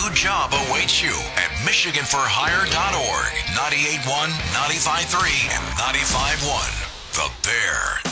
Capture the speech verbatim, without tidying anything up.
new job awaits you at michigan for hire dot org. ninety-eight point one, ninety-five point three, and ninety-five point one. The Bear.